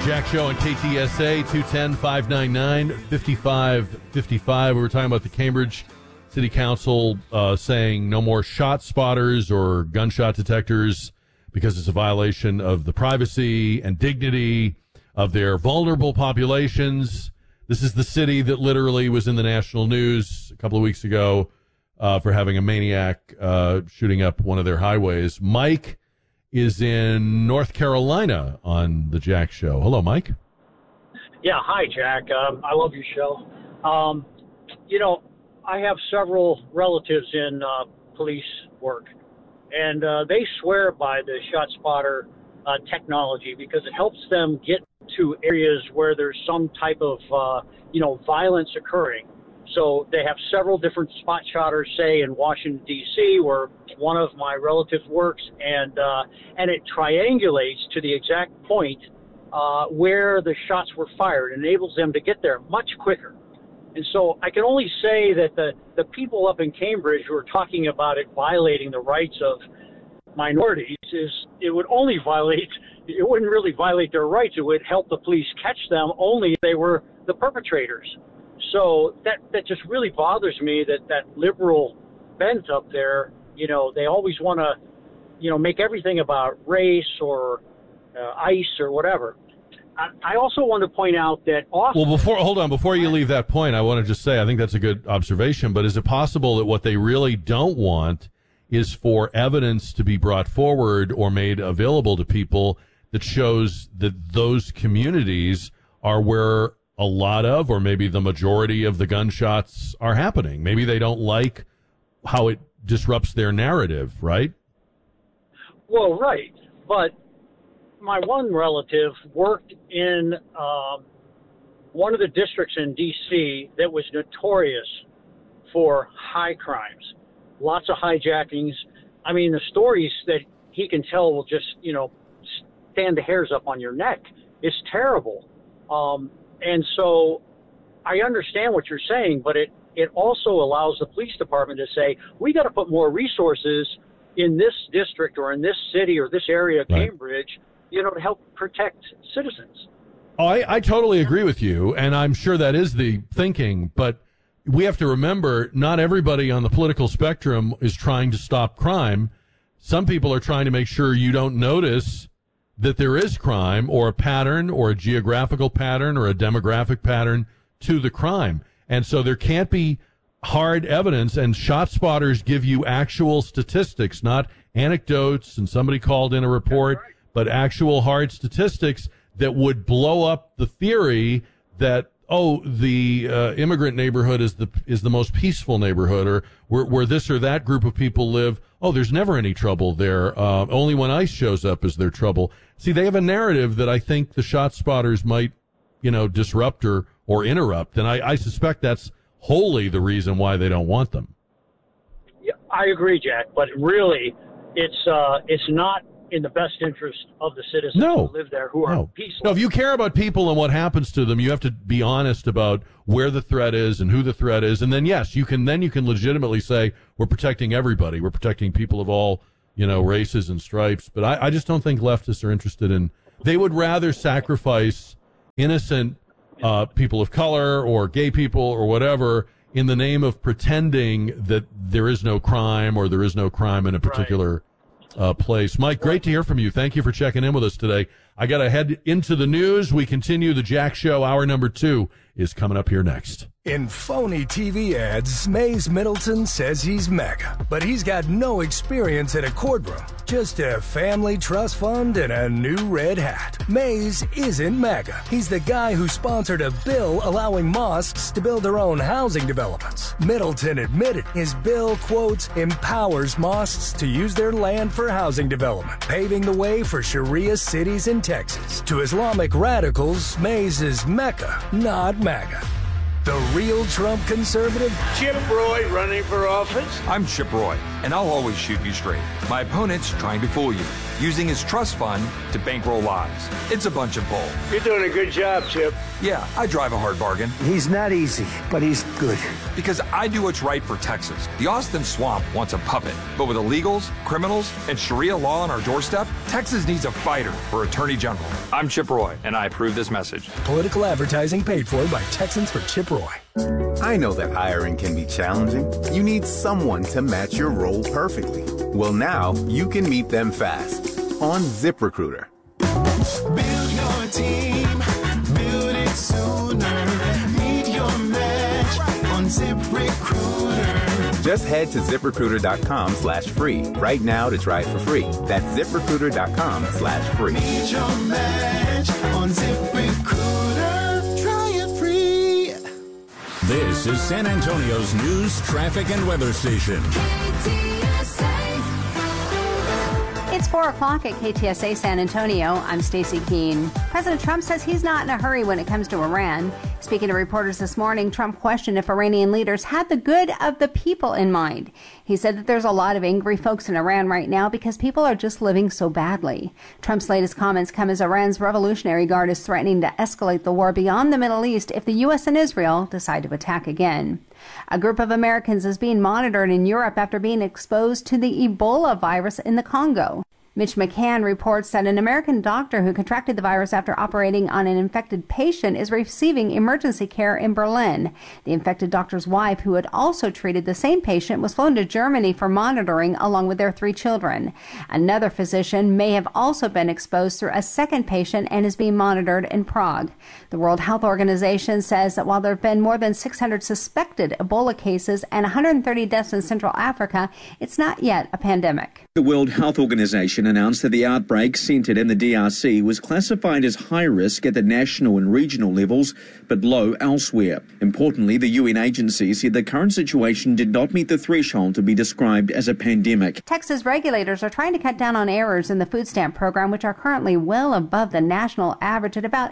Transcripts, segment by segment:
Jack Show on KTSA, 210-599-5555. We were talking about the Cambridge City Council saying no more shot spotters or gunshot detectors because it's a violation of the privacy and dignity of their vulnerable populations. This is the city that literally was in the national news a couple of weeks ago for having a maniac shooting up one of their highways. Mike is in North Carolina on the Jack Show. Hello, Mike. Yeah, hi, Jack. I love your show. I have several relatives in police work, and they swear by the shot spotter technology because it helps them get to areas where there's some type of, violence occurring. So they have several different spot shotters, say, in Washington, D.C., where one of my relatives works, and it triangulates to the exact point where the shots were fired. It enables them to get there much quicker. And so I can only say that the people up in Cambridge who are talking about it violating the rights of minorities it wouldn't really violate their rights. It would help the police catch them only if they were the perpetrators. So that just really bothers me that liberal bent up there, they always want to, make everything about race or ICE or whatever. I also want to point out that Austin... Well, before you leave that point, I want to just say, I think that's a good observation, but is it possible that what they really don't want is for evidence to be brought forward or made available to people that shows that those communities are where a lot of, or maybe the majority of the gunshots are happening? Maybe they don't like how it disrupts their narrative, right? Well, right. But my one relative worked in one of the districts in D.C. that was notorious for high crimes, lots of hijackings. I mean, the stories that he can tell will just, stand the hairs up on your neck. It's terrible. And so I understand what you're saying, but it also allows the police department to say, we got to put more resources in this district or in this city or this area of Cambridge, to help protect citizens. Oh, I totally agree with you, and I'm sure that is the thinking, but we have to remember not everybody on the political spectrum is trying to stop crime. Some people are trying to make sure you don't notice that there is crime or a pattern or a geographical pattern or a demographic pattern to the crime. And so there can't be hard evidence, and shot spotters give you actual statistics, not anecdotes and somebody called in a report, but actual hard statistics that would blow up the theory that, the immigrant neighborhood is the most peaceful neighborhood, or where this or that group of people live. Oh, there's never any trouble there. Only when ICE shows up is there trouble. See, they have a narrative that I think the shot spotters might, disrupt or interrupt, and I suspect that's wholly the reason why they don't want them. Yeah, I agree, Jack, but really, it's not in the best interest of the citizens who live there, who are peaceful. No, if you care about people and what happens to them, you have to be honest about where the threat is and who the threat is, and then you can legitimately say we're protecting everybody, we're protecting people of all races and stripes. But I just don't think leftists are interested in. They would rather sacrifice innocent people of color or gay people or whatever in the name of pretending that there is no crime or there is no crime in a particular place. Mike, great to hear from you. Thank you for checking in with us today. I got to head into the news. We continue the Jack Show. Hour number 2 is coming up here next. In phony TV ads, Mays Middleton says he's mega, but he's got no experience in a courtroom, just a family trust fund and a new red hat. Mays isn't mega. He's the guy who sponsored a bill allowing mosques to build their own housing developments. Middleton admitted his bill, quotes, empowers mosques to use their land for housing development, paving the way for Sharia cities in Texas. To Islamic radicals, Mays is Mecca, not MAGA. The real Trump conservative? Chip Roy running for office? I'm Chip Roy, and I'll always shoot you straight. My opponent's trying to fool you. using his trust fund to bankroll lies. It's a bunch of bull. You're doing a good job, Chip. Yeah, I drive a hard bargain. He's not easy, but he's good. Because I do what's right for Texas. The Austin Swamp wants a puppet. But with illegals, criminals, and Sharia law on our doorstep, Texas needs a fighter for Attorney General. I'm Chip Roy, and I approve this message. Political advertising paid for by Texans for Chip Roy. I know that hiring can be challenging. You need someone to match your role perfectly. Well, now you can meet them fast on ZipRecruiter. Build your team, build it sooner. Meet your match on ZipRecruiter. Just head to ZipRecruiter.com/free right now to try it for free. That's ZipRecruiter.com/free. Meet your match on ZipRecruiter. Try it free. This is San Antonio's news, traffic, and weather station. It's 4 o'clock at KTSA San Antonio. I'm Stacey Keene. President Trump says he's not in a hurry when it comes to Iran. Speaking to reporters this morning, Trump questioned if Iranian leaders had the good of the people in mind. He said that there's a lot of angry folks in Iran right now because people are just living so badly. Trump's latest comments come as Iran's Revolutionary Guard is threatening to escalate the war beyond the Middle East if the U.S. and Israel decide to attack again. A group of Americans is being monitored in Europe after being exposed to the Ebola virus in the Congo. Mitch McCann reports that an American doctor who contracted the virus after operating on an infected patient is receiving emergency care in Berlin. The infected doctor's wife, who had also treated the same patient, was flown to Germany for monitoring along with their 3 children. Another physician may have also been exposed through a second patient and is being monitored in Prague. The World Health Organization says that while there have been more than 600 suspected Ebola cases and 130 deaths in Central Africa, it's not yet a pandemic. The World Health Organization announced that the outbreak centered in the DRC was classified as high risk at the national and regional levels, but low elsewhere. Importantly, the UN agency said the current situation did not meet the threshold to be described as a pandemic. Texas regulators are trying to cut down on errors in the food stamp program, which are currently well above the national average at about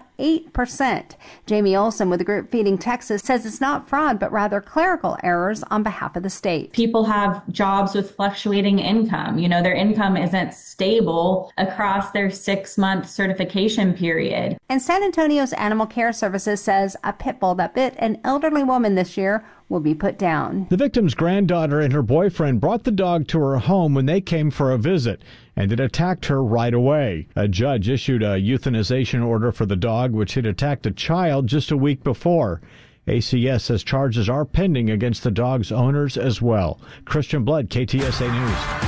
8%. Jamie Olson with the group Feeding Texas says it's not fraud, but rather clerical errors on behalf of the state. People have jobs with fluctuating income. Their income isn't stable across their 6-month certification period. And San Antonio's Animal Care Services says a pit bull that bit an elderly woman this year will be put down. The victim's granddaughter and her boyfriend brought the dog to her home when they came for a visit, and it attacked her right away. A judge issued a euthanization order for the dog, which had attacked a child just a week before. ACS says charges are pending against the dog's owners as well. Christian Blood, KTSA News.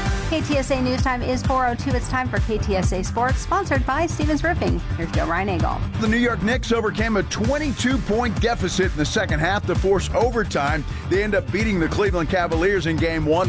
KTSA News Time is 4:02. It's time for KTSA Sports, sponsored by Stevens Roofing. Here's Joe Reinagle. The New York Knicks overcame a 22-point deficit in the second half to force overtime. They end up beating the Cleveland Cavaliers in Game 1,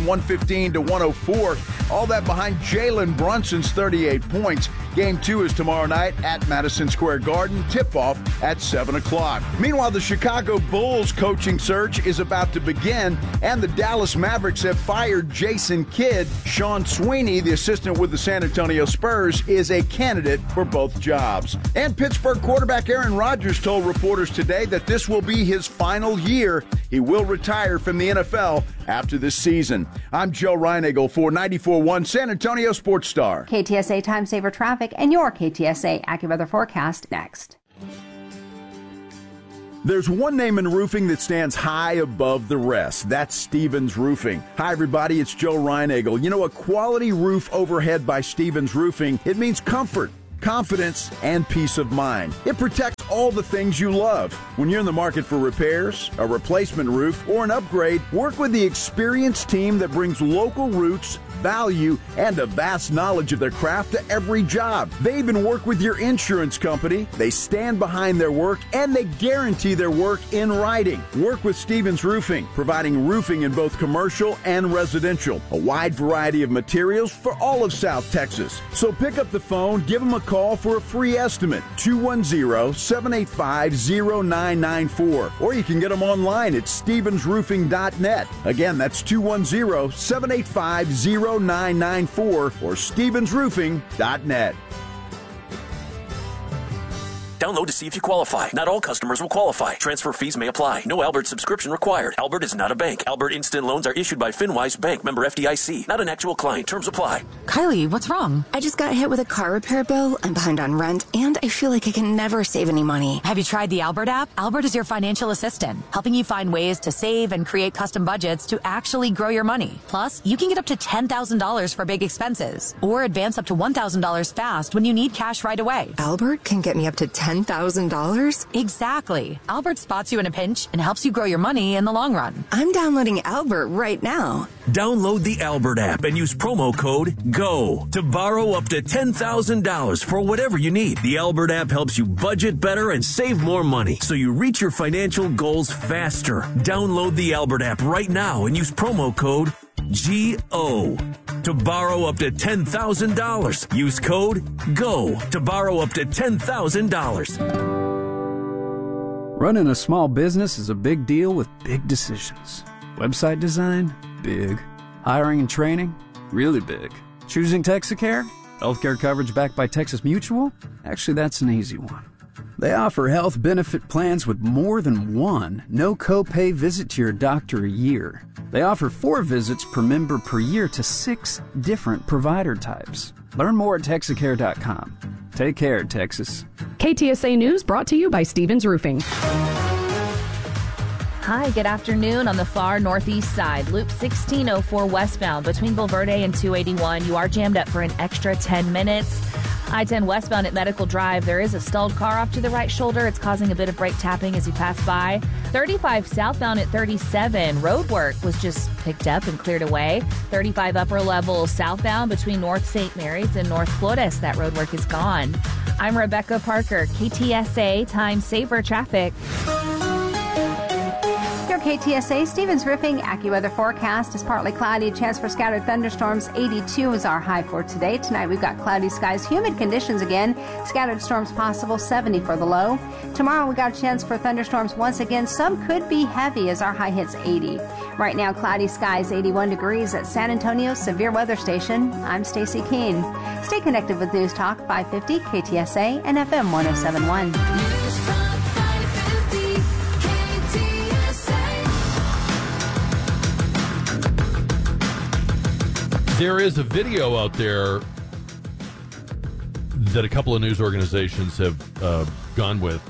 115-104. All that behind Jalen Brunson's 38 points. Game 2 is tomorrow night at Madison Square Garden. Tip-off at 7 o'clock. Meanwhile, the Chicago Bulls coaching search is about to begin, and the Dallas Mavericks have fired Jason Kidd. Sean Sweeney, the assistant with the San Antonio Spurs, is a candidate for both jobs. And Pittsburgh quarterback Aaron Rodgers told reporters today that this will be his final year. He will retire from the NFL after this season. I'm Joe Reinagle for 94.1 San Antonio Sports Star. KTSA Time Saver Traffic and your KTSA AccuWeather forecast next. There's one name in roofing that stands high above the rest. That's Stevens Roofing. Hi, everybody. It's Joe Reinagle. A quality roof overhead by Stevens Roofing, it means comfort, confidence, and peace of mind. It protects all the things you love. When you're in the market for repairs, a replacement roof, or an upgrade, work with the experienced team that brings local roots, value, and a vast knowledge of their craft to every job. They even work with your insurance company. They stand behind their work, and they guarantee their work in writing. Work with Stevens Roofing, providing roofing in both commercial and residential. A wide variety of materials for all of South Texas. So pick up the phone, give them a call for a free estimate, 210-785-0994. Or you can get them online at stevensroofing.net. Again, that's 210-785-0994 or stevensroofing.net. Download to see if you qualify. Not all customers will qualify. Transfer fees may apply. No Albert subscription required. Albert is not a bank. Albert Instant Loans are issued by FinWise Bank, member FDIC. Not an actual client. Terms apply. Kylie, what's wrong? I just got hit with a car repair bill. I'm behind on rent, and I feel like I can never save any money. Have you tried the Albert app? Albert is your financial assistant, helping you find ways to save and create custom budgets to actually grow your money. Plus, you can get up to $10,000 for big expenses, or advance up to $1,000 fast when you need cash right away. Albert can get me up to $10,000? Exactly. Albert spots you in a pinch and helps you grow your money in the long run. I'm downloading Albert right now. Download the Albert app and use promo code GO to borrow up to $10,000 for whatever you need. The Albert app helps you budget better and save more money so you reach your financial goals faster. Download the Albert app right now and use promo code GO to borrow up to $10,000. Use code GO to borrow up to $10,000. Running a small business is a big deal with big decisions. Website design? Big. Hiring and training? Really big. Choosing Texacare? Healthcare coverage backed by Texas Mutual? Actually, that's an easy one. They offer health benefit plans with more than one no copay visit to your doctor a year. They offer 4 visits per member per year to 6 different provider types. Learn more at Texacare.com. Take care, Texas. KTSA News brought to you by Stevens Roofing. Hi, good afternoon. On the far northeast side, Loop 1604 westbound between Bulverde and 281. You are jammed up for an extra 10 minutes. I-10 westbound at Medical Drive. There is a stalled car off to the right shoulder. It's causing a bit of brake tapping as you pass by. 35 southbound at 37. Road work was just picked up and cleared away. 35 upper level southbound between North St. Mary's and North Flores. That road work is gone. I'm Rebecca Parker, KTSA Time Saver Traffic. Your KTSA Stevens Roofing AccuWeather forecast is partly cloudy. A chance for scattered thunderstorms. 82 is our high for today. Tonight we've got cloudy skies, humid conditions again. Scattered storms possible. 70 for the low. Tomorrow we got a chance for thunderstorms once again. Some could be heavy as our high hits 80. Right now cloudy skies, 81 degrees at San Antonio Severe Weather Station. I'm Stacy Keene. Stay connected with News Talk 550 KTSA and FM 107.1. There is a video out there that a couple of news organizations have gone with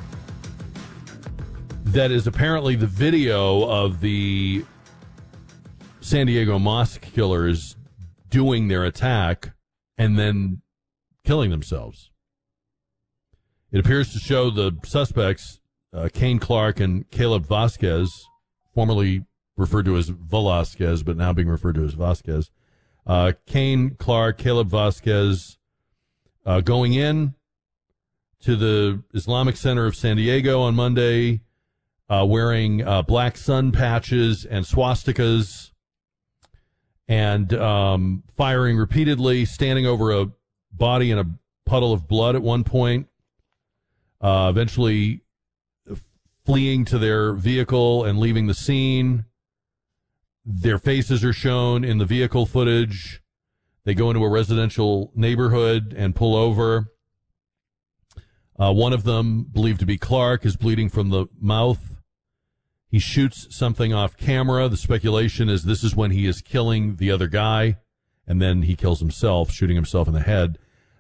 that is apparently the video of the San Diego mosque killers doing their attack and then killing themselves. It appears to show the suspects, Kane Clark and Caleb Vasquez, formerly referred to as Velasquez, but now being referred to as Vasquez. Kane Clark, Caleb Vasquez, going in to the Islamic Center of San Diego on Monday, wearing black sun patches and swastikas, and firing repeatedly, standing over a body in a puddle of blood at one point, eventually fleeing to their vehicle and leaving the scene. Their faces are shown in the vehicle footage. They go into a residential neighborhood and pull over. One of them, believed to be Clark, is bleeding from the mouth. He shoots something off camera. The speculation is this is when he is killing the other guy, and then he kills himself, shooting himself in the head.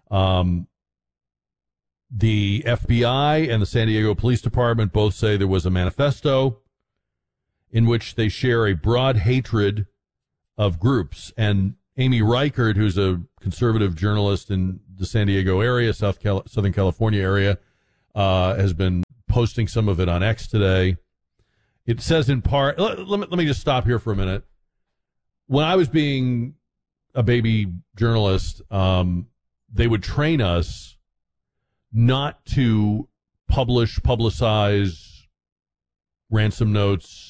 The FBI and the San Diego Police Department both say there was a manifesto in which they share a broad hatred of groups. And Amy Reichert, who's a conservative journalist in the San Diego area, Southern California area, has been posting some of it on X today. It says in part, let me just stop here for a minute. When I was being a baby journalist, they would train us not to publicize ransom notes,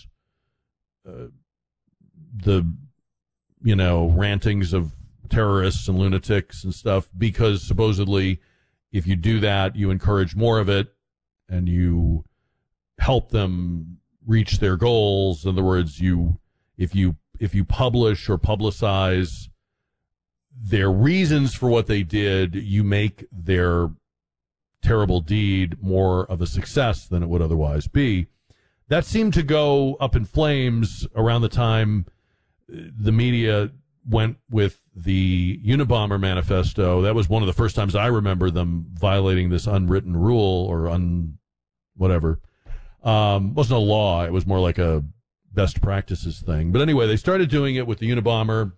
the rantings of terrorists and lunatics and stuff, because supposedly if you do that, you encourage more of it and you help them reach their goals. In other words, if you publish or publicize their reasons for what they did, you make their terrible deed more of a success than it would otherwise be. That seemed to go up in flames around the time the media went with the Unabomber manifesto. That was one of the first times I remember them violating this unwritten rule or whatever. Wasn't a law. It was more like a best practices thing. But anyway, they started doing it with the Unabomber.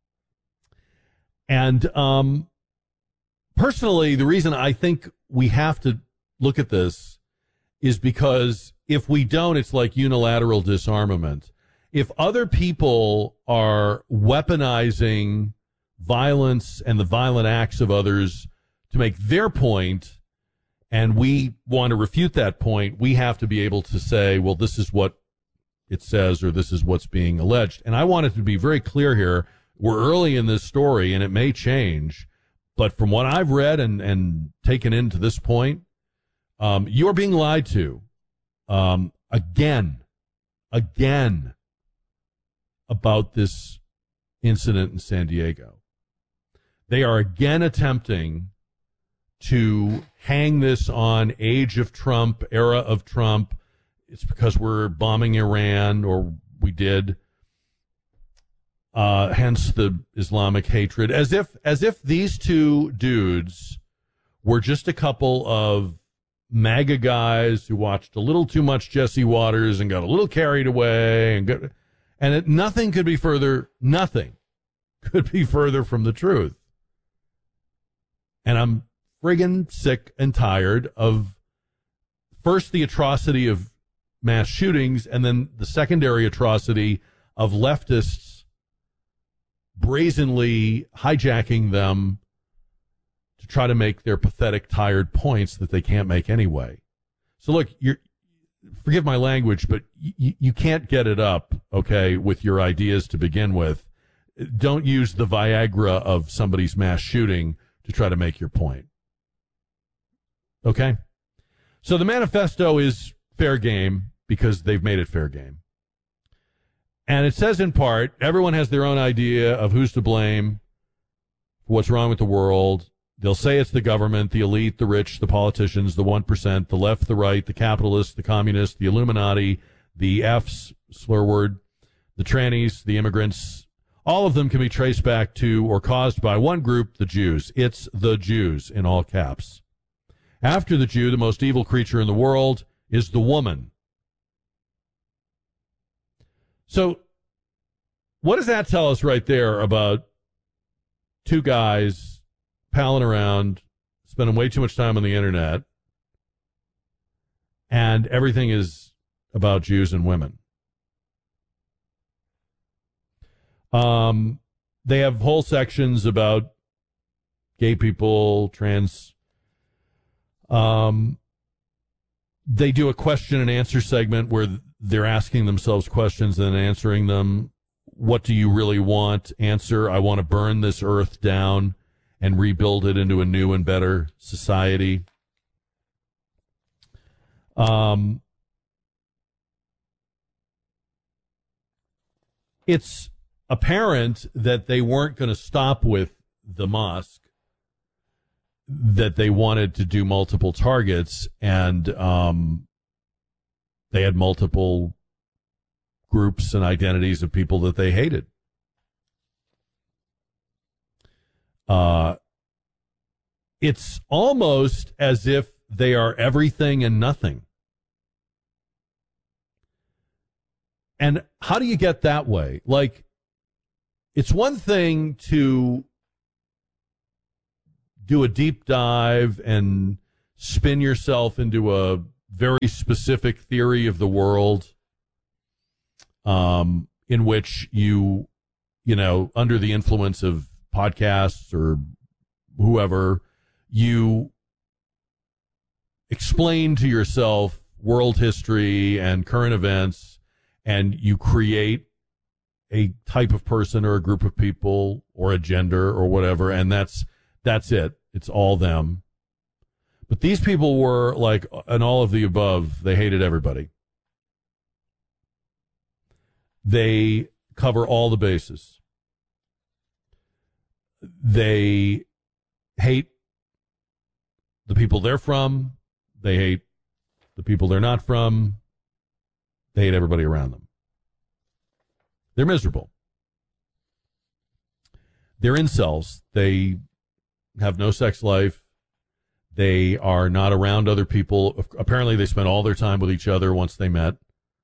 And personally, the reason I think we have to look at this is because if we don't, it's like unilateral disarmament. If other people are weaponizing violence and the violent acts of others to make their point, and we want to refute that point, we have to be able to say, well, this is what it says, or this is what's being alleged. And I want it to be very clear here. We're early in this story, and it may change. But from what I've read and taken into this point, you're being lied to again about this incident in San Diego. They are again attempting to hang this on age of Trump, era of Trump. It's because we're bombing Iran, or we did. Hence the Islamic hatred. As if these two dudes were just a couple of MAGA guys who watched a little too much Jesse Waters and got a little carried away, nothing could be further from the truth. And I'm friggin' sick and tired of first the atrocity of mass shootings and then the secondary atrocity of leftists brazenly hijacking them to try to make their pathetic, tired points that they can't make anyway. So look, forgive my language, but you can't get it up, okay, with your ideas to begin with. Don't use the Viagra of somebody's mass shooting to try to make your point. Okay? So the manifesto is fair game because they've made it fair game. And it says in part, everyone has their own idea of who's to blame for what's wrong with the world. They'll say it's the government, the elite, the rich, the politicians, the 1%, the left, the right, the capitalists, the communists, the Illuminati, the F's, slur word, the trannies, the immigrants. All of them can be traced back to or caused by one group, the Jews. It's the Jews in all caps. After the Jew, the most evil creature in the world is the woman. So what does that tell us right there about two guys palling around, spending way too much time on the internet, and everything is about Jews and women? They have whole sections about gay people, trans. They do a question and answer segment where they're asking themselves questions and answering them. What do you really want? Answer, I want to burn this earth down and rebuild it into a new and better society. It's apparent that they weren't going to stop with the mosque, that they wanted to do multiple targets, and they had multiple groups and identities of people that they hated. It's almost as if they are everything and nothing. And how do you get that way? Like, it's one thing to do a deep dive and spin yourself into a very specific theory of the world, in which you under the influence of podcasts or whoever, you explain to yourself world history and current events, and you create a type of person or a group of people or a gender or whatever, and that's it. It's all them. But these people were like an all of the above. They hated everybody. They cover all the bases. They hate the people they're from. They hate the people they're not from. They hate everybody around them. They're miserable. They're incels. They have no sex life. They are not around other people. Apparently, they spent all their time with each other once they met.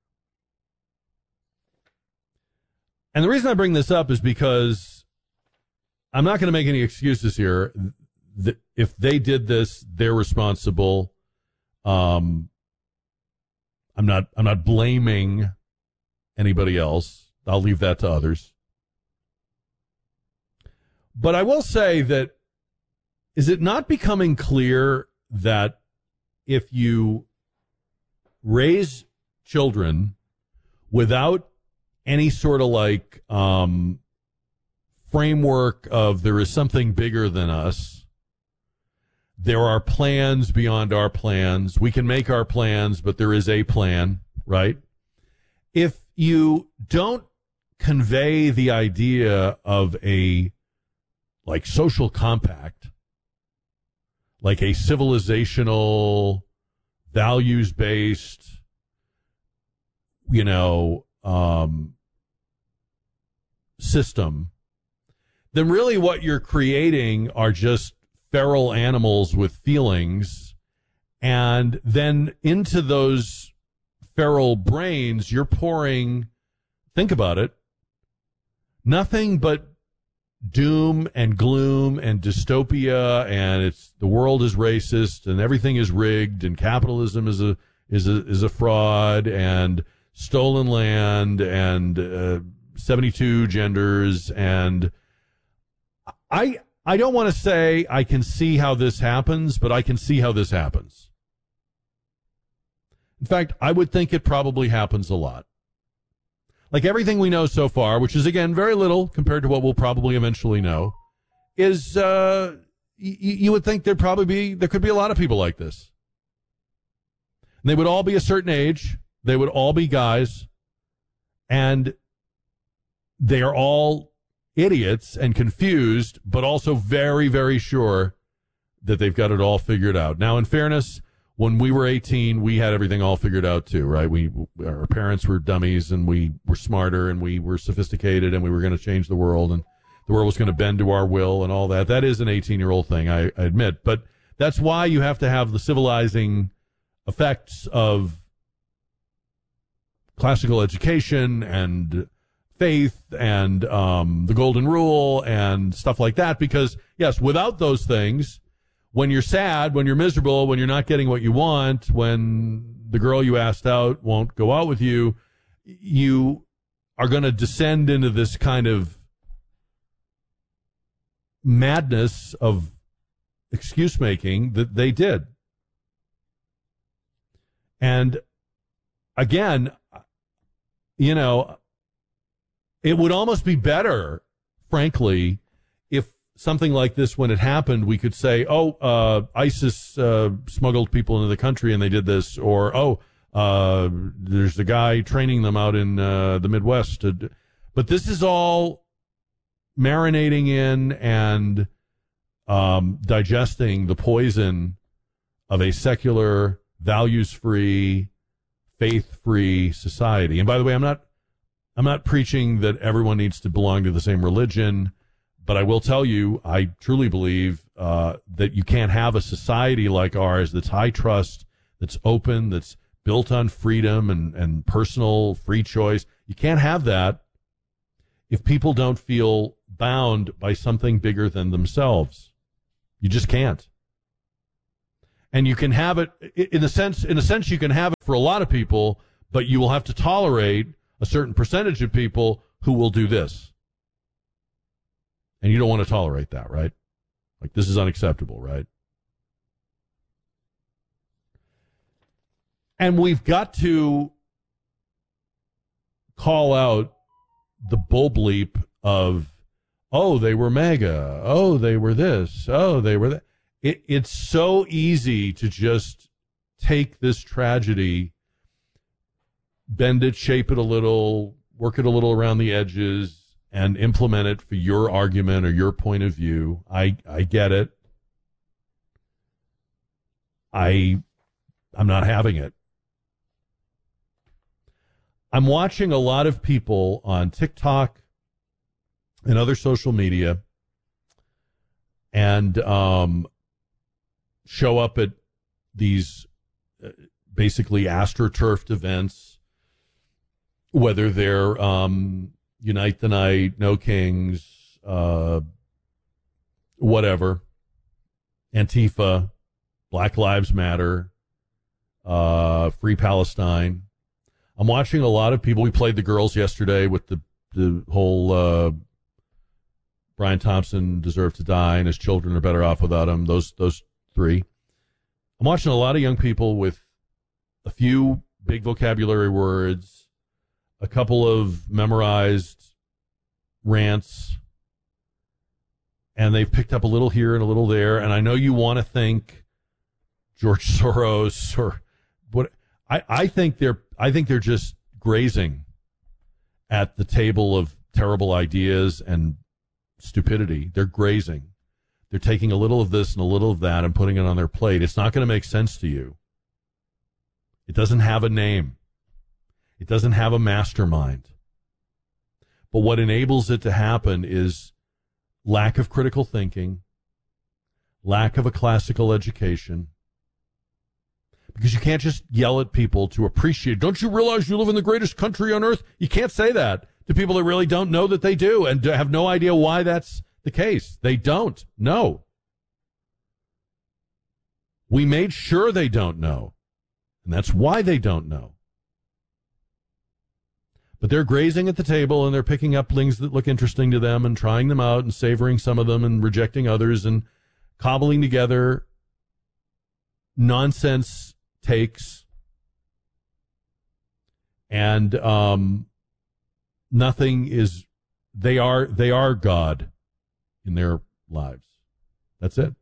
And the reason I bring this up is because I'm not going to make any excuses here. If they did this, they're responsible. I'm not blaming anybody else. I'll leave that to others. But I will say that, is it not becoming clear that if you raise children without any sort of like framework of there is something bigger than us, there are plans beyond our plans, we can make our plans, but there is a plan, right? If you don't convey the idea of a like social compact, like a civilizational, values-based, system, then really what you're creating are just feral animals with feelings, and then into those feral brains you're pouring, think about it, nothing but doom and gloom and dystopia, and the world is racist and everything is rigged and capitalism is a fraud and stolen land and 72 genders. And I don't want to say I can see how this happens, but I can see how this happens. In fact, I would think it probably happens a lot. Like everything we know so far, which is, again, very little compared to what we'll probably eventually know, is you would think there could be a lot of people like this. And they would all be a certain age. They would all be guys. And they are all idiots and confused, but also very, very sure that they've got it all figured out. Now, in fairness, when we were 18, we had everything all figured out too, right? Our parents were dummies, and we were smarter, and we were sophisticated, and we were going to change the world, and the world was going to bend to our will and all that. That is an 18-year-old thing, I admit. But that's why you have to have the civilizing effects of classical education and faith and the golden rule and stuff like that. Because, yes, without those things, when you're sad, when you're miserable, when you're not getting what you want, when the girl you asked out won't go out with you, you are going to descend into this kind of madness of excuse making that they did. And again, it would almost be better, frankly, if something like this, when it happened, we could say, ISIS smuggled people into the country and they did this, or, there's a guy training them out in the Midwest. But this is all marinating in and digesting the poison of a secular, values-free, faith-free society. And by the way, I'm not preaching that everyone needs to belong to the same religion. But I will tell you, I truly believe that you can't have a society like ours that's high trust, that's open, that's built on freedom and personal free choice. You can't have that if people don't feel bound by something bigger than themselves. You just can't. And you can have it in a sense you can have it for a lot of people, but you will have to tolerate a certain percentage of people who will do this. And you don't want to tolerate that, right? Like, this is unacceptable, right? And we've got to call out the bull bleep of, they were MAGA. They were this. They were that. It's so easy to just take this tragedy, bend it, shape it a little, work it a little around the edges, and implement it for your argument or your point of view. I get it. I'm not having it. I'm watching a lot of people on TikTok and other social media and show up at these basically astroturfed events, whether they're Unite the Night, No Kings, whatever, Antifa, Black Lives Matter, Free Palestine. I'm watching a lot of people. We played the girls yesterday with the whole Brian Thompson deserved to die and his children are better off without him. Those three. I'm watching a lot of young people with a few big vocabulary words, a couple of memorized rants, and they've picked up a little here and a little there. And I know you want to think George Soros or what. I think they're just grazing at the table of terrible ideas and stupidity. They're grazing. They're taking a little of this and a little of that and putting it on their plate. It's not going to make sense to you. It doesn't have a name. It doesn't have a mastermind. But what enables it to happen is lack of critical thinking, lack of a classical education, because you can't just yell at people to appreciate. Don't you realize you live in the greatest country on earth? You can't say that to people that really don't know that they do and have no idea why that's the case. They don't know. We made sure they don't know, and that's why they don't know. But they're grazing at the table, and they're picking up things that look interesting to them and trying them out and savoring some of them and rejecting others and cobbling together nonsense takes. And nothing is, they are God in their lives. That's it.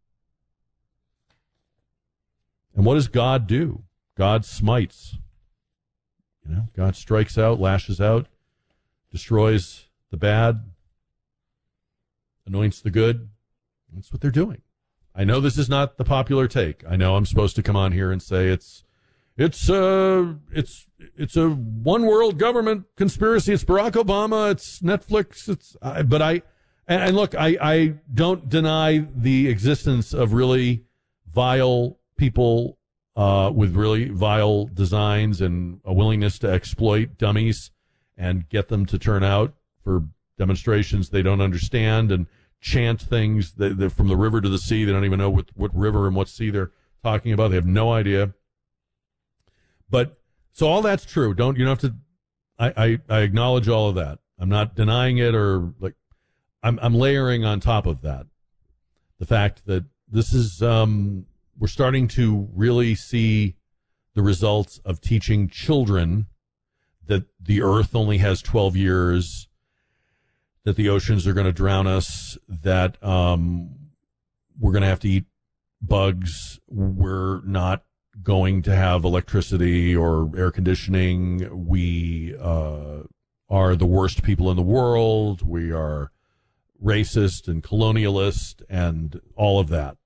And what does God do? God smites. God strikes out, lashes out, destroys the bad, anoints the good. That's what they're doing. I know this is not the popular take. I know I'm supposed to come on here and say it's a one world government conspiracy. It's Barack Obama. It's Netflix. And look, I don't deny the existence of really vile people with really vile designs and a willingness to exploit dummies and get them to turn out for demonstrations they don't understand and chant things that from the river to the sea. They don't even know what river and what sea they're talking about. They have no idea. But so all that's true. You don't have to. I acknowledge all of that. I'm not denying it or I'm layering on top of that the fact that this is we're starting to really see the results of teaching children that the earth only has 12 years, that the oceans are going to drown us, that we're going to have to eat bugs, we're not going to have electricity or air conditioning, we are the worst people in the world, we are racist and colonialist and all of that.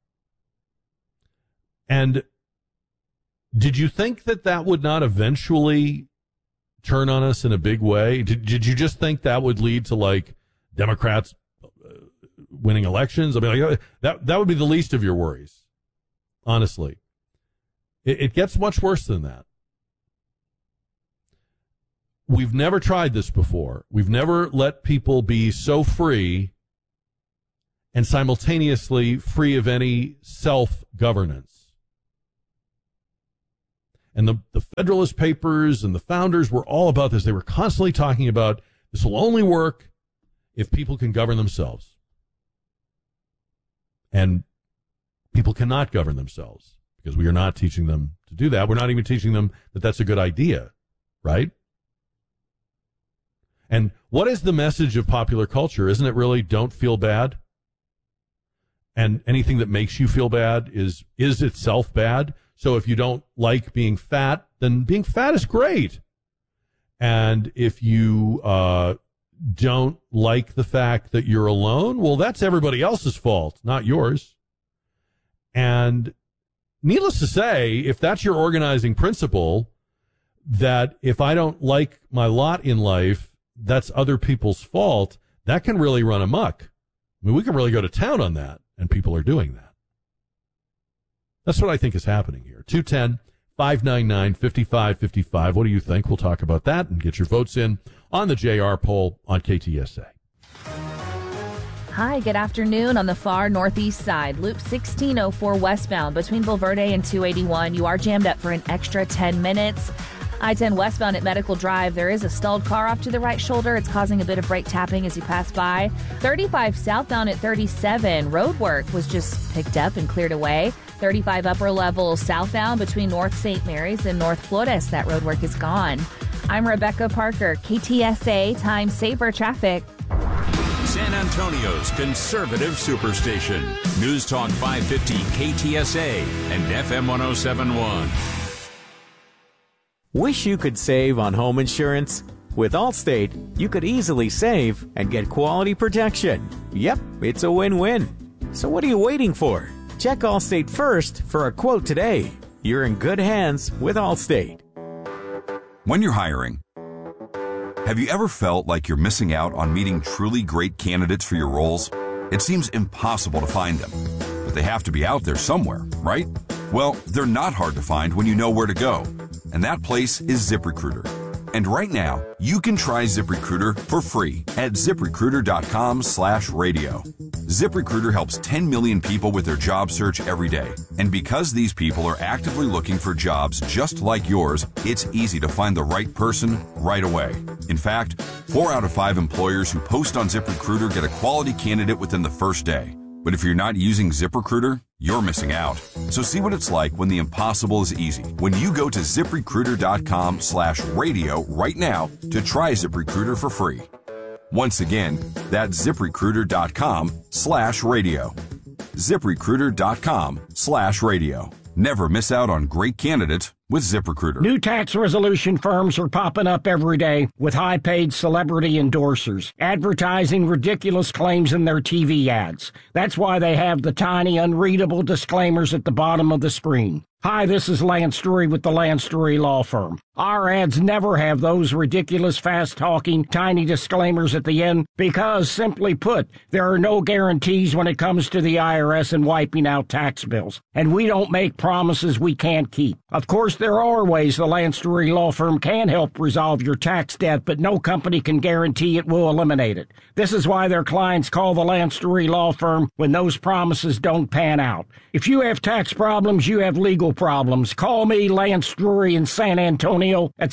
And did you think that would not eventually turn on us in a big way? Did you just think that would lead to Democrats winning elections? I mean, that would be the least of your worries, honestly. It gets much worse than that. We've never tried this before. We've never let people be so free and simultaneously free of any self-governance. And the Federalist Papers and the founders were all about this. They were constantly talking about this will only work if people can govern themselves. And people cannot govern themselves because we are not teaching them to do that. We're not even teaching them that that's a good idea, right? And what is the message of popular culture? Isn't it really don't feel bad? And anything that makes you feel bad is itself bad. So if you don't like being fat, then being fat is great. And if you don't like the fact that you're alone, well, that's everybody else's fault, not yours. And needless to say, if that's your organizing principle, that if I don't like my lot in life, that's other people's fault, that can really run amok. I mean, we can really go to town on that, and people are doing that. That's what I think is happening here. 210-599-5555. What do you think? We'll talk about that and get your votes in on the JR poll on KTSA. Hi, good afternoon. On the far northeast side, Loop 1604 westbound between Bulverde and 281. You are jammed up for an extra 10 minutes. I-10 westbound at Medical Drive, there is a stalled car off to the right shoulder. It's causing a bit of brake tapping as you pass by. 35 southbound at 37, road work was just picked up and cleared away. 35 upper level southbound between North St. Mary's and North Flores, that road work is gone. I'm Rebecca Parker, KTSA Time Saver Traffic. San Antonio's conservative superstation. News Talk 550 KTSA and FM 1071. Wish you could save on home insurance? With Allstate, you could easily save and get quality protection. Yep, it's a win-win. So what are you waiting for? Check Allstate first for a quote today. You're in good hands with Allstate. When you're hiring, have you ever felt like you're missing out on meeting truly great candidates for your roles? It seems impossible to find them, but they have to be out there somewhere, right? Well, they're not hard to find when you know where to go, and that place is ZipRecruiter. And right now, you can try ZipRecruiter for free at ZipRecruiter.com/radio. ZipRecruiter helps 10 million people with their job search every day. And because these people are actively looking for jobs just like yours, it's easy to find the right person right away. In fact, 4 out of 5 employers who post on ZipRecruiter get a quality candidate within the first day. But if you're not using ZipRecruiter, you're missing out. So see what it's like when the impossible is easy. When you go to ZipRecruiter.com/radio right now to try ZipRecruiter for free. Once again, that's ZipRecruiter.com/radio. ZipRecruiter.com/radio. Never miss out on great candidates with ZipRecruiter. New tax resolution firms are popping up every day with high-paid celebrity endorsers, advertising ridiculous claims in their TV ads. That's why they have the tiny, unreadable disclaimers at the bottom of the screen. Hi, this is Lance Drury with the Lance Drury Law Firm. Our ads never have those ridiculous, fast-talking, tiny disclaimers at the end because, simply put, there are no guarantees when it comes to the IRS and wiping out tax bills. And we don't make promises we can't keep. Of course, there are ways the Lance Drury Law Firm can help resolve your tax debt, but no company can guarantee it will eliminate it. This is why their clients call the Lance Drury Law Firm when those promises don't pan out. If you have tax problems, you have legal problems. Call me, Lance Drury, in San Antonio at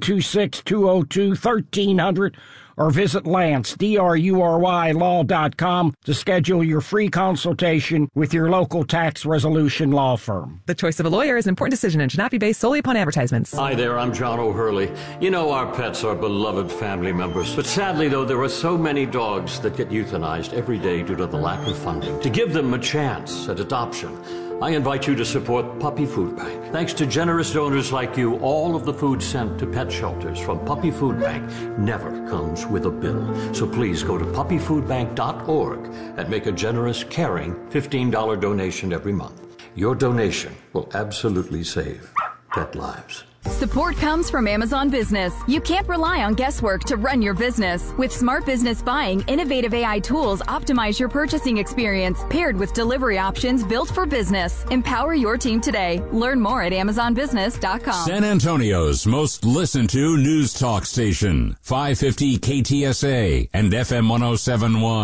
726-202-1300 or visit Lance, DRURY law.com to schedule your free consultation with your local tax resolution law firm. The choice of a lawyer is an important decision and should not be based solely upon advertisements. Hi there, I'm John O'Hurley. You know our pets are beloved family members, but sadly though there are so many dogs that get euthanized every day due to the lack of funding. To give them a chance at adoption, I invite you to support Puppy Food Bank. Thanks to generous donors like you, all of the food sent to pet shelters from Puppy Food Bank never comes with a bill. So please go to puppyfoodbank.org and make a generous, caring $15 donation every month. Your donation will absolutely save pet lives. Support comes from Amazon Business. You can't rely on guesswork to run your business. With Smart Business Buying, innovative AI tools optimize your purchasing experience, paired with delivery options built for business. Empower your team today. Learn more at AmazonBusiness.com. San Antonio's most listened to news talk station, 550 KTSA and FM 1071.